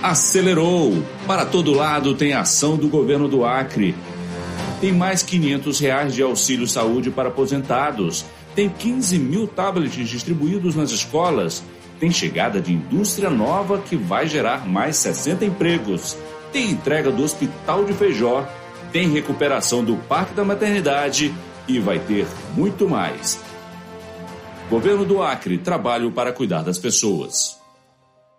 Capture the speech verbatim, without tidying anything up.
acelerou. Para todo lado tem ação do governo do Acre. Tem mais quinhentos reais de auxílio saúde para aposentados. Tem quinze mil tablets distribuídos nas escolas. Tem chegada de indústria nova que vai gerar mais sessenta empregos. Tem entrega do Hospital de Feijó. Tem recuperação do Parque da Maternidade e vai ter muito mais. Governo do Acre, trabalho para cuidar das pessoas.